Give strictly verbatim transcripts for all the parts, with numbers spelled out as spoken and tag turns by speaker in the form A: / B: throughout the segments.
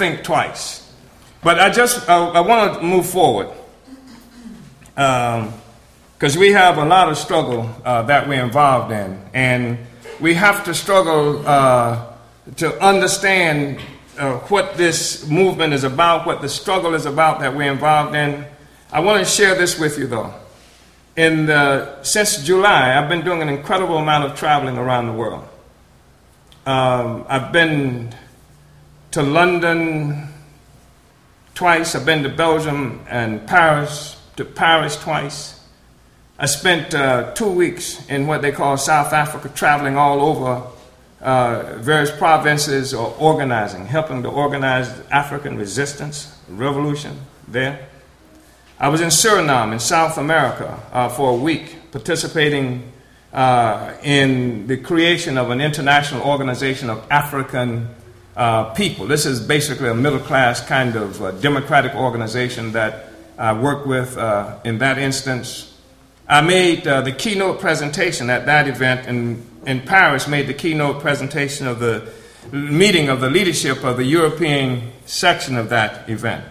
A: think twice. But I just, I, I want to move forward. Because um, we have a lot of struggle uh, that we're involved in. And we have to struggle uh, to understand uh, what this movement is about, what the struggle is about that we're involved in. I want to share this with you, though. In the, since July, I've been doing an incredible amount of traveling around the world. Um, I've been to London twice. I've been to Belgium and Paris, to Paris twice. I spent uh, two weeks in what they call South Africa, traveling all over uh, various provinces or organizing, helping to organize African resistance, revolution there. I was in Suriname in South America uh, for a week, participating uh, in the creation of an international organization of African uh, people. This is basically a middle-class kind of uh, democratic organization that I work with uh, in that instance. I made uh, the keynote presentation at that event in, in Paris, made the keynote presentation of the meeting of the leadership of the European section of that event.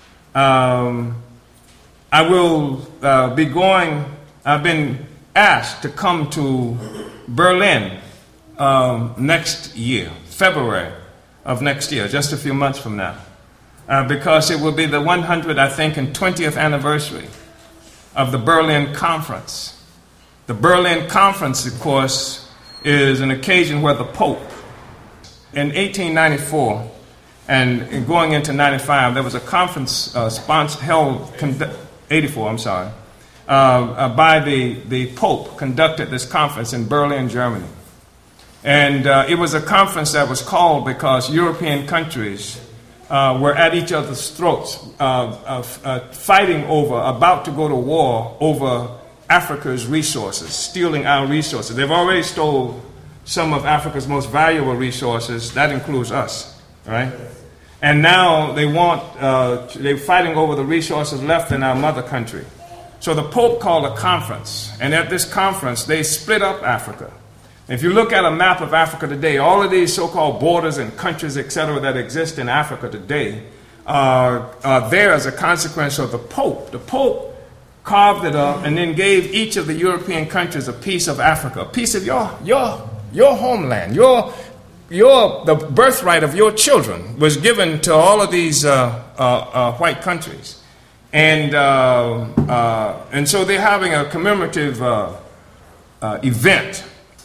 A: Um, I will uh, be going, I've been asked to come to Berlin um, next year, February of next year, just a few months from now, uh, because it will be the one hundredth, I think, and twentieth anniversary of the Berlin Conference. The Berlin Conference, of course, is an occasion where the Pope, in eighteen ninety-four and going into ninety-five, there was a conference uh, sponsored, held, condu- eighty-four, I'm sorry, uh, uh, by the, the Pope conducted this conference in Berlin, Germany. And uh, it was a conference that was called because European countries uh, were at each other's throats, uh, uh, uh, fighting over, about to go to war over Africa's resources, stealing our resources. They've already stole some of Africa's most valuable resources. That includes us, right? And now they want, uh, they're fighting over the resources left in our mother country. So the Pope called a conference, and at this conference, they split up Africa. If you look at a map of Africa today, all of these so-called borders and countries, et cetera, that exist in Africa today are, are there as a consequence of the Pope. The Pope carved it up and then gave each of the European countries a piece of Africa, a piece of your, your, your homeland, your Your, the birthright of your children was given to all of these uh, uh, uh, white countries. And, uh, uh, and so they're having a commemorative uh, uh, event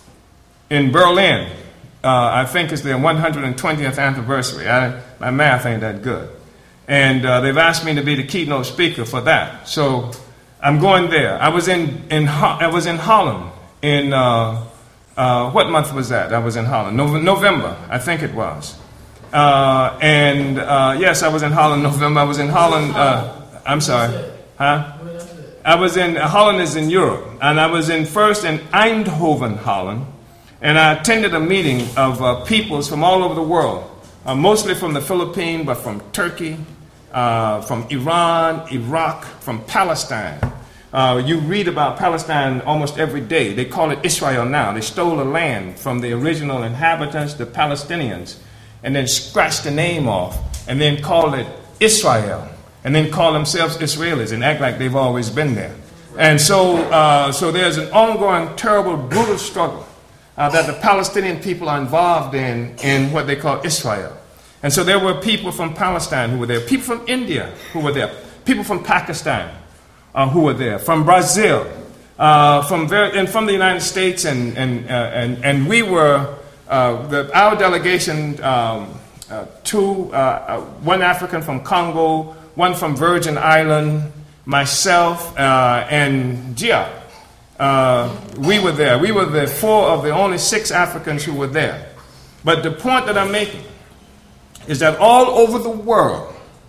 A: in Berlin. Uh, I think it's their one hundred twentieth anniversary. I, my math ain't that good. And uh, they've asked me to be the keynote speaker for that. So I'm going there. I was in, in, Ho- I was in Holland in... Uh, Uh, what month was that? I was in Holland. No- November, I think it was. Uh, and uh, yes, I was in Holland November. I was in Holland. Uh, I'm sorry. Huh? I was in, uh, Holland is in Europe. And I was in first in Eindhoven, Holland. And I attended a meeting of uh, peoples from all over the world. Uh, mostly from the Philippines, but from Turkey, uh, from Iran, Iraq, from Palestine. Uh, you read about Palestine almost every day. They call it Israel now. They stole the land from the original inhabitants, the Palestinians, and then scratched the name off, and then called it Israel, and then call themselves Israelis and act like they've always been there. And so, uh, so there's an ongoing, terrible, brutal struggle uh, that the Palestinian people are involved in, in what they call Israel. And so there were people from Palestine who were there, people from India who were there, people from Pakistan, Uh, who were there, from Brazil, uh, from very, and from the United States, and and uh, and, and we were uh, the, our delegation, um, uh, two, uh, uh, one African from Congo, one from Virgin Island, myself, uh, and Gia. Uh, we were there. We were the four of the only six Africans who were there. But the point that I'm making is that all over the world,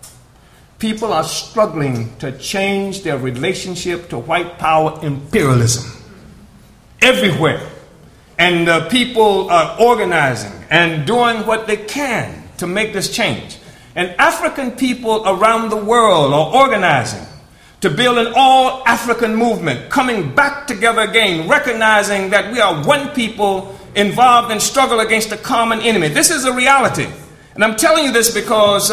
A: people are struggling to change their relationship to white power imperialism. Everywhere. And uh, people are organizing and doing what they can to make this change. And African people around the world are organizing to build an all-African movement, coming back together again, recognizing that we are one people involved in struggle against a common enemy. This is a reality. And I'm telling you this because